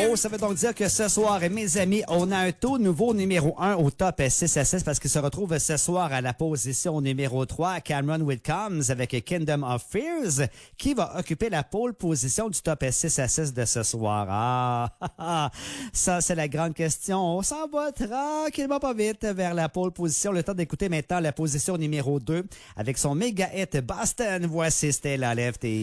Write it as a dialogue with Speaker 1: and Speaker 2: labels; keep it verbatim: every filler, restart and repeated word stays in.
Speaker 1: numéro. Ça veut donc dire que ce soir, mes amis, on a un tout nouveau numéro un au top six à six parce qu'il se retrouve ce soir à la position numéro trois, Cameron Whitcombs avec Kingdom of Fears, qui va occuper la pole position du top six à six de ce soir. Ah, ça, c'est la grande question. On s'en va tranquillement pas vite vers la pole position. Le temps d'écouter maintenant la position numéro deux avec son méga hit Boston. Voici Stella Lefty.